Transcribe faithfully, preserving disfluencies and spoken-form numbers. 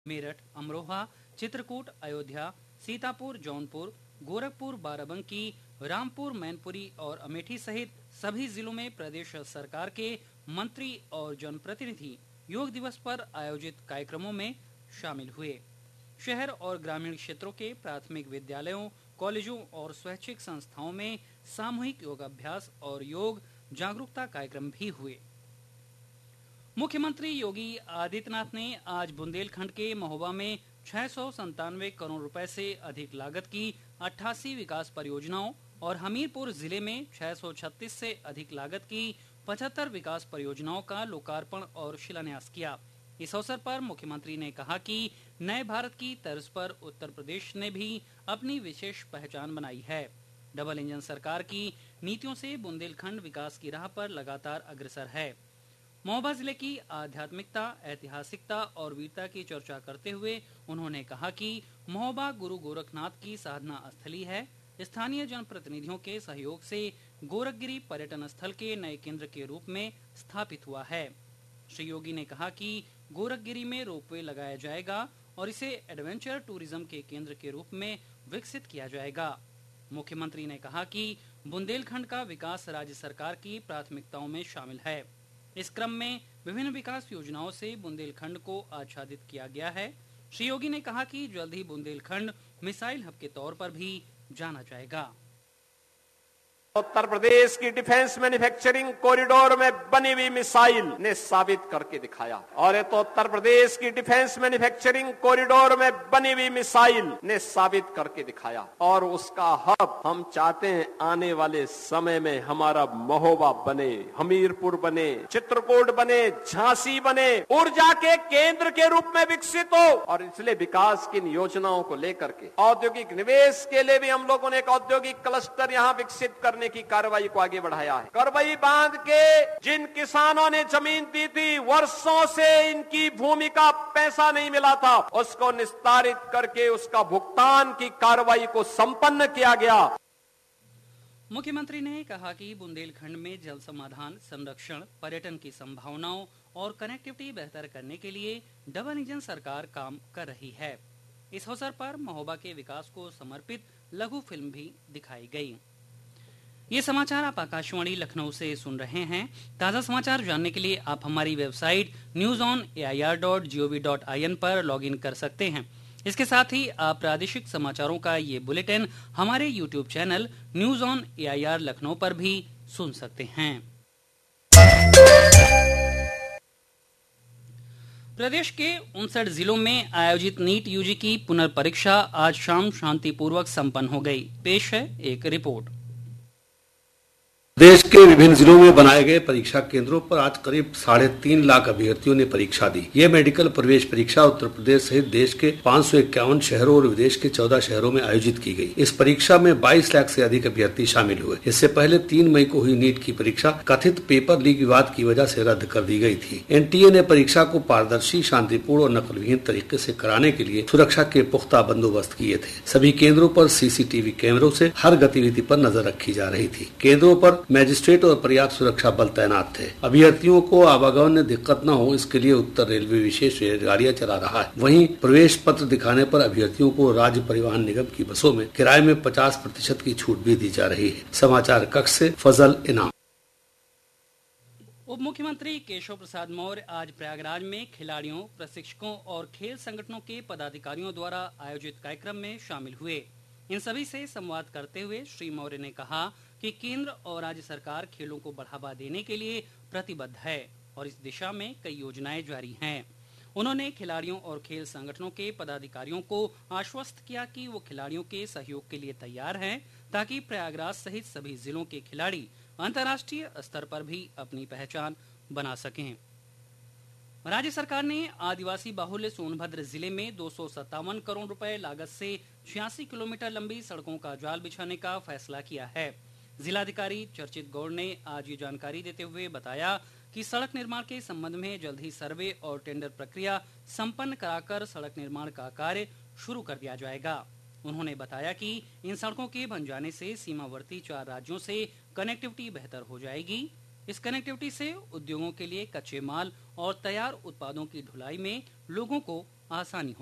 मेरठ, अमरोहा, चित्रकूट, अयोध्या, सीतापुर, जौनपुर, गोरखपुर, बाराबंकी, रामपुर, मैनपुरी और अमेठी सहित सभी जिलों में प्रदेश सरकार के मंत्री और जनप्रतिनिधि योग दिवस पर आयोजित कार्यक्रमों में शामिल हुए। शहर और ग्रामीण क्षेत्रों के प्राथमिक विद्यालयों, कॉलेजों और स्वैच्छिक संस्थाओं में सामूहिक योगाभ्यास और योग जागरूकता कार्यक्रम भी हुए। मुख्यमंत्री योगी आदित्यनाथ ने आज बुंदेलखंड के महोबा में छह सौ संतानवे करोड़ रुपए से अधिक लागत की अट्ठासी विकास परियोजनाओं और हमीरपुर जिले में छह सौ छत्तीस से अधिक लागत की पचहत्तर विकास परियोजनाओं का लोकार्पण और शिलान्यास किया। इस अवसर पर मुख्यमंत्री ने कहा कि नए भारत की तर्ज पर उत्तर प्रदेश ने भी अपनी विशेष पहचान बनाई है। डबल इंजन सरकार की नीतियों से बुंदेलखंड विकास की राह पर लगातार अग्रसर है। महोबा जिले की आध्यात्मिकता, ऐतिहासिकता और वीरता की चर्चा करते हुए उन्होंने कहा कि महोबा गुरु गोरखनाथ की साधना स्थली है। स्थानीय जनप्रतिनिधियों के सहयोग से गोरखगिरी पर्यटन स्थल के नए केंद्र के रूप में स्थापित हुआ है। श्री योगी ने कहा कि गोरखगिरी में रोपवे लगाया जाएगा और इसे एडवेंचर टूरिज्म के केंद्र के रूप में विकसित किया जाएगा। मुख्यमंत्री ने कहा कि बुंदेलखंड का विकास राज्य सरकार की प्राथमिकताओं में शामिल है। इस क्रम में विभिन्न विकास योजनाओं से बुंदेलखंड को आच्छादित किया गया है। श्री योगी ने कहा कि जल्द ही बुंदेलखंड मिसाइल हब के तौर पर भी जाना जाएगा। उत्तर प्रदेश की डिफेंस मैन्युफैक्चरिंग कॉरिडोर में बनी हुई मिसाइल ने साबित करके दिखाया और ये तो उत्तर प्रदेश की डिफेंस मैन्युफैक्चरिंग कॉरिडोर में बनी हुई मिसाइल ने साबित करके दिखाया और उसका हब हम चाहते हैं आने वाले समय में हमारा महोबा बने, हमीरपुर बने, चित्रकूट बने, झांसी बने, ऊर्जा के केंद्र के रूप में विकसित हो। और इसलिए विकास की इन योजनाओं को लेकर के औद्योगिक निवेश के लिए भी हम लोगों ने एक औद्योगिक क्लस्टर यहाँ विकसित करने की कार्रवाई को आगे बढ़ाया है। करवई बांध के जिन किसानों ने जमीन दी थी, वर्षों से इनकी भूमि का पैसा नहीं मिला था, उसको निस्तारित करके उसका भुगतान की कार्रवाई को संपन्न किया गया। मुख्यमंत्री ने कहा कि बुंदेलखंड में जल समाधान, संरक्षण, पर्यटन की संभावनाओं और कनेक्टिविटी बेहतर करने के लिए डबल इंजन सरकार काम कर रही है। इस अवसर पर महोबा के विकास को समर्पित लघु फिल्म भी दिखाई गई। ये समाचार आप आकाशवाणी लखनऊ से सुन रहे हैं। ताज़ा समाचार जानने के लिए आप हमारी website news on A I R dot G O V dot I N पर लॉगिन कर सकते हैं। इसके साथ ही आप प्रादेशिक समाचारों का ये बुलेटिन हमारे YouTube channel news on A I R Lucknow पर भी सुन सकते हैं। प्रदेश के उनसठ जिलों में आयोजित नीट यूजी की पुनर्परीक्षा आज शाम शांतिपूर्वक संपन्न हो गई। पेश है एक रिपोर्ट। देश के विभिन्न जिलों में बनाए गए परीक्षा केंद्रों पर आज करीब साढ़े तीन लाख अभ्यर्थियों ने परीक्षा दी। ये मेडिकल प्रवेश परीक्षा उत्तर प्रदेश सहित देश के पाँच सौ इक्यावन शहरों और विदेश के चौदह शहरों में आयोजित की गई। इस परीक्षा में बाईस लाख से अधिक अभ्यर्थी शामिल हुए। इससे पहले तीन मई को हुई नीट की परीक्षा कथित पेपर लीक विवाद की वजह से रद्द कर दी गई थी। एन टी ए ने परीक्षा को पारदर्शी, शांतिपूर्ण और नकलविहीन तरीके से कराने के लिए सुरक्षा के पुख्ता बंदोबस्त किए थे। सभी केंद्रों पर सी सी टी वी कैमरों से हर गतिविधि पर नजर रखी जा रही थी। केंद्रों पर मजिस्ट्रेट और पर्याप्त सुरक्षा बल तैनात थे। अभ्यर्थियों को आवागमन में दिक्कत न हो, इसके लिए उत्तर रेलवे विशेष रेलगाड़ियां चला रहा है। वहीं प्रवेश पत्र दिखाने पर अभ्यर्थियों को राज्य परिवहन निगम की बसों में किराए में पचास प्रतिशत की छूट भी दी जा रही है। समाचार कक्ष से फजल इनाम। उप मुख्यमंत्री केशव प्रसाद मौर्य आज प्रयागराज में खिलाड़ियों, प्रशिक्षकों और खेल संगठनों के पदाधिकारियों द्वारा आयोजित कार्यक्रम में शामिल हुए। इन सभी से संवाद करते हुए श्री मौर्य ने कहा कि केंद्र और राज्य सरकार खेलों को बढ़ावा देने के लिए प्रतिबद्ध है और इस दिशा में कई योजनाएं जारी हैं। उन्होंने खिलाड़ियों और खेल संगठनों के पदाधिकारियों को आश्वस्त किया कि वो खिलाड़ियों के सहयोग के लिए तैयार हैं ताकि प्रयागराज सहित सभी जिलों के खिलाड़ी अंतर्राष्ट्रीय स्तर पर भी अपनी पहचान बना सकें। राज्य सरकार ने आदिवासी बाहुल्य सोनभद्र जिले में दो सौ सत्तावन करोड़ रुपए लागत से छियासी किलोमीटर लंबी सड़कों का जाल बिछाने का फैसला किया है। जिलाधिकारी चर्चित गौड़ ने आज ये जानकारी देते हुए बताया कि सड़क निर्माण के संबंध में जल्द ही सर्वे और टेंडर प्रक्रिया संपन्न कराकर सड़क निर्माण का कार्य शुरू कर दिया जाएगा। उन्होंने बताया कि इन सड़कों के बन जाने से सीमावर्ती चार राज्यों से कनेक्टिविटी बेहतर हो जाएगी। इस कनेक्टिविटी से उद्योगों के लिए कच्चे माल और तैयार उत्पादों की ढुलाई में लोगों को आसानी